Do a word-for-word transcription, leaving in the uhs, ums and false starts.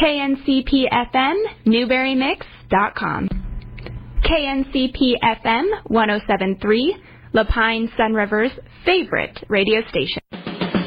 K N C P F M, Newberry Mix dot com. K N C P F M one oh seven point three, La Pine Sun River's favorite radio station.